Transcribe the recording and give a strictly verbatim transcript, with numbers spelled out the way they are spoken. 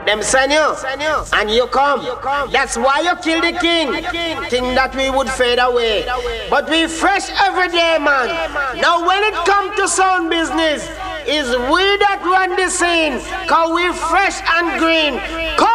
Them send you, and you come. That's why you kill the king. Think that we would fade away. But we fresh every day, man. Now when it come to sound business, it's we that run the scene. Cause we fresh and green. Come